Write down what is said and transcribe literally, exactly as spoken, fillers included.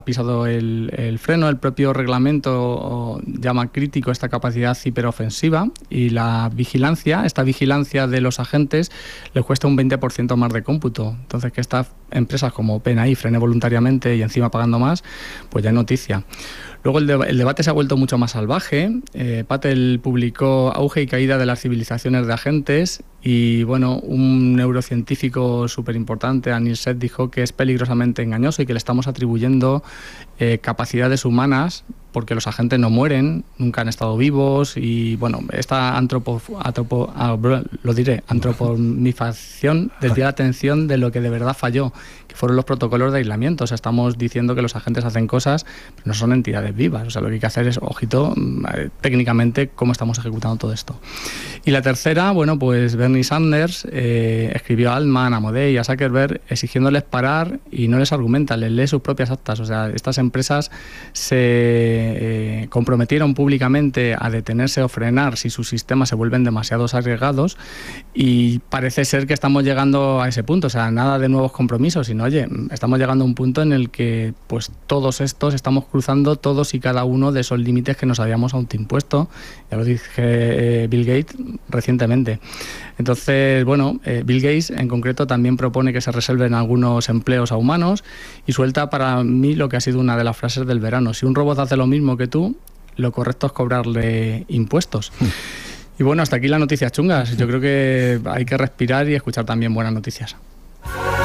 pisado el, el freno. El propio reglamento llama crítico esta capacidad hiperofensiva, y la vigilancia, esta vigilancia de los agentes les cuesta un veinte por ciento más de cómputo. Entonces, que estas empresas como OpenAI frene voluntariamente y encima pagando más, pues ya es noticia. Luego el, de, el debate se ha vuelto mucho más salvaje. Eh, Patel publicó Auge y caída de las civilizaciones de agentes, y bueno, un neurocientífico súper importante, Anil Seth, dijo que es peligrosamente engañoso y que le estamos atribuyendo eh, capacidades humanas, porque los agentes no mueren, nunca han estado vivos, y bueno, esta antropo, antropo, lo diré, antropomización desvía la atención de lo que de verdad falló, que fueron los protocolos de aislamiento. O sea, estamos diciendo que los agentes hacen cosas, pero no son entidades vivas. O sea, lo que hay que hacer es, ojito, técnicamente, cómo estamos ejecutando todo esto. Y la tercera, bueno, pues Bernie Sanders eh, escribió a Altman, a Modey, a Zuckerberg, exigiéndoles parar, y no les argumenta, les lee sus propias actas. O sea, estas empresas se Eh, comprometieron públicamente a detenerse o frenar si sus sistemas se vuelven demasiado arriesgados, y parece ser que estamos llegando a ese punto. O sea, nada de nuevos compromisos, sino, oye, estamos llegando a un punto en el que pues todos estos estamos cruzando todos y cada uno de esos límites que nos habíamos autoimpuesto. Ya lo dije eh, Bill Gates recientemente. Entonces, bueno, eh, Bill Gates en concreto también propone que se reserven algunos empleos a humanos, y suelta para mí lo que ha sido una de las frases del verano: si un robot hace lo mismo que tú, lo correcto es cobrarle impuestos. Mm. Y bueno, hasta aquí las noticias chungas. Yo creo que hay que respirar y escuchar también buenas noticias.